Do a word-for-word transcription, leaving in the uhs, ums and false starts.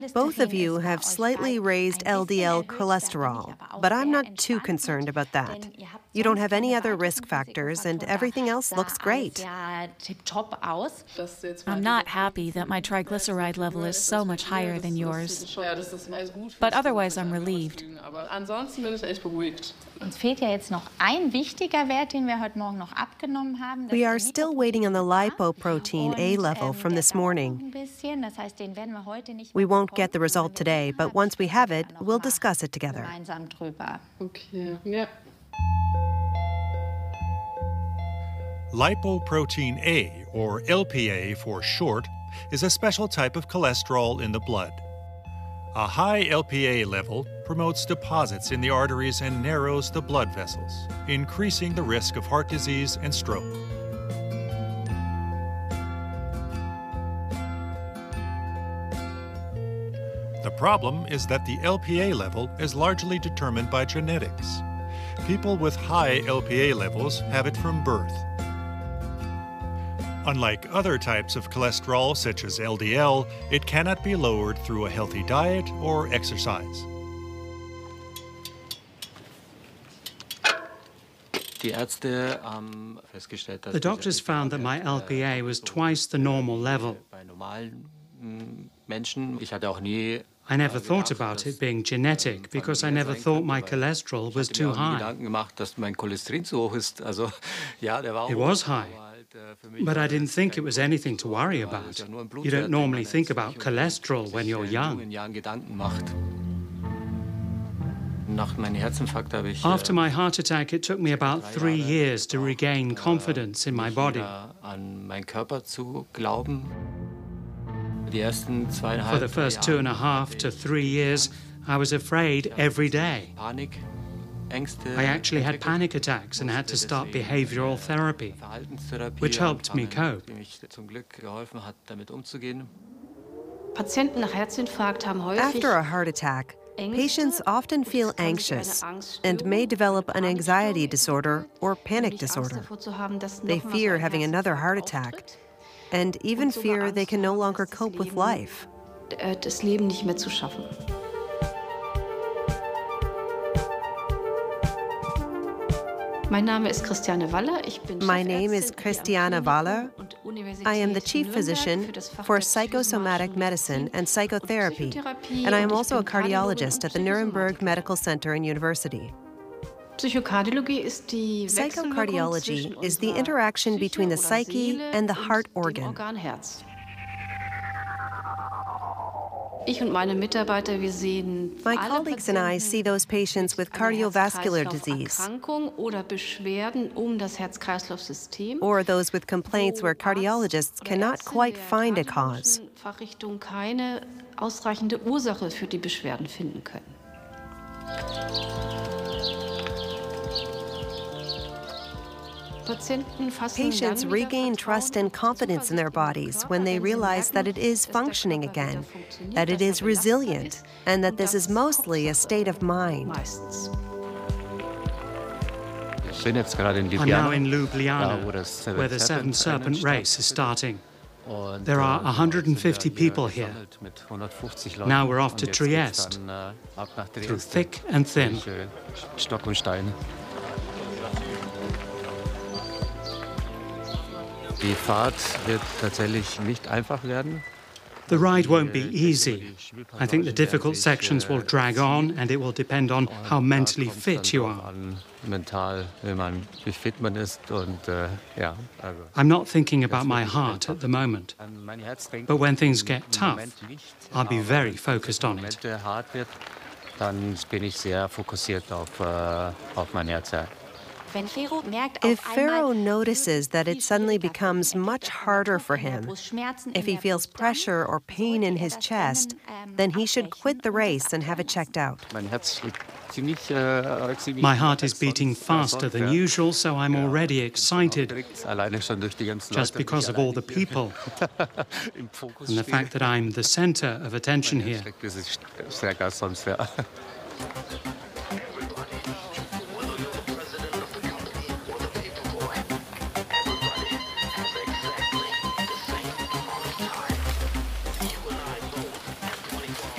Both of you have slightly raised L D L cholesterol, but I'm not too concerned about that. You don't have any other risk factors, and everything else looks great. I'm not happy that my triglyceride level is so much higher than yours, but otherwise I'm relieved. We are still waiting on the lipoprotein A level from this morning. We won't get the result today, but once we have it, we'll discuss it together. Okay, yeah. Lipoprotein A, or L P A for short, is a special type of cholesterol in the blood. A high L P A level promotes deposits in the arteries and narrows the blood vessels, increasing the risk of heart disease and stroke. The problem is that the L P A level is largely determined by genetics. People with high L P A levels have it from birth. Unlike other types of cholesterol, such as L D L, it cannot be lowered through a healthy diet or exercise. The doctors found that my L P A was twice the normal level. I never thought about it being genetic because I never thought my cholesterol was too high. It was high, but I didn't think it was anything to worry about. You don't normally think about cholesterol when you're young. After my heart attack, it took me about three years to regain confidence in my body. For the first two and a half to three years, I was afraid every day. I actually had panic attacks and had to start behavioral therapy, which helped me cope. After a heart attack, patients often feel anxious and may develop an anxiety disorder or panic disorder. They fear having another heart attack and even fear they can no longer cope with life. My name is Christiane Waller. I am the chief physician for psychosomatic medicine and psychotherapy, and I am also a cardiologist at the Nuremberg Medical Center and University. Psychocardiology is the interaction between the psyche and the heart organ. My colleagues and I see those patients with cardiovascular disease or those with complaints where cardiologists cannot quite find a cause. Patients regain trust and confidence in their bodies when they realize that it is functioning again, that it is resilient, and that this is mostly a state of mind. I'm now in Ljubljana, where the Seven Serpent Race is starting. There are one hundred fifty people here. Now we're off to Trieste, through thick and thin. The ride won't be easy. I think the difficult sections will drag on, and it will depend on how mentally fit you are. I'm not thinking about my heart at the moment, but when things get tough, I'll be very focused on it. If Pharaoh notices that it suddenly becomes much harder for him, if he feels pressure or pain in his chest, then he should quit the race and have it checked out. My heart is beating faster than usual, so I'm already excited, just because of all the people and the fact that I'm the center of attention here.